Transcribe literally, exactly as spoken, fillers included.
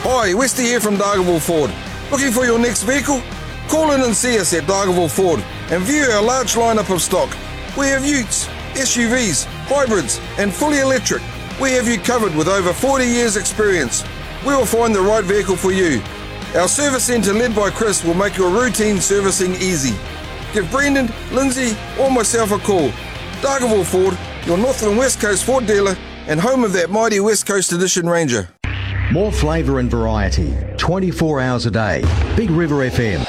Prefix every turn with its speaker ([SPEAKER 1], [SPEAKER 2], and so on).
[SPEAKER 1] Hi, Westy here from Dargaville Ford. Looking for your next vehicle? Call in and see us at Dargaville Ford and view our large lineup of stock. We have utes, S U Vs, hybrids and fully electric. We have you covered with over forty years experience. We will find the right vehicle for you. Our service centre led by Chris will make your routine servicing easy. Give Brendan, Lindsay or myself a call. Dargaville Ford, your North and West Coast Ford dealer and home of that mighty West Coast Edition Ranger.
[SPEAKER 2] More flavour and variety, twenty-four hours a day. Big River F M.